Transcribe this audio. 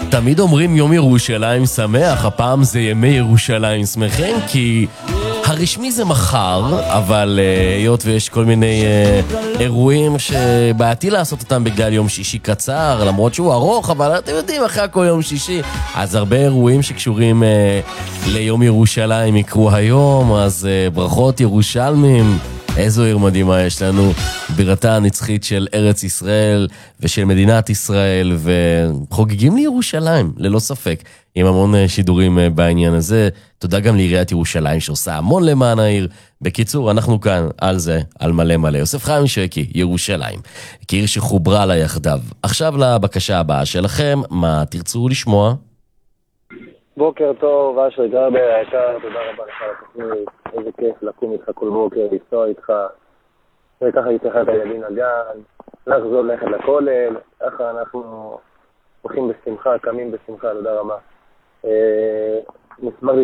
תמיד אומרים יום ירושלים שמח, הפעם זה ימי ירושלים שמחים, כי הרשמי זה מחר, אבל היות ויש כל מיני אירועים שבעייתי לעשות אותם בגלל יום שישי קצר, למרות שהוא ארוך, אבל אתם יודעים, אחרי הכל יום שישי, אז הרבה אירועים שקשורים ליום ירושלים יקרו היום, אז ברכות ירושלמים. איזו עיר מדהימה יש לנו, בירתה הנצחית של ארץ ישראל ושל מדינת ישראל, וחוגגים לירושלים, ללא ספק, עם המון שידורים בעניין הזה. תודה גם לעיריית ירושלים שעושה המון למען העיר. בקיצור, אנחנו כאן על זה, על מלא מלא. יוסף חיים שקי, ירושלים, כעיר שחוברה לה יחדיו. עכשיו לבקשה הבאה שלכם, מה תרצו לשמוע? בוקר טוב, אשר גרבר היקר, תודה רבה לך על התוכנית, איזה כיף לקום איתך כל בוקר, לנסוע איתך, וככה איתך את הילדים לגן, לחזור ללכת לכולל, ככה אנחנו הולכים בשמחה, קמים בשמחה, תודה רבה. נשמח